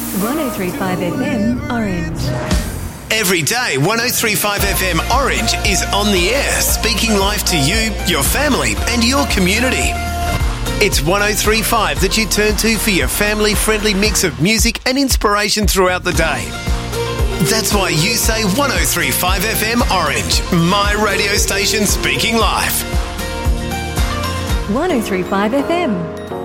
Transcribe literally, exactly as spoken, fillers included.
one oh three point five F M Orange. Every day, one oh three point five F M Orange is on the air, speaking life to you, your family and your community. It's one oh three point five that you turn to for your family-friendly mix of music and inspiration throughout the day. That's why you say one oh three point five F M Orange, my radio station speaking life. one oh three point five F M.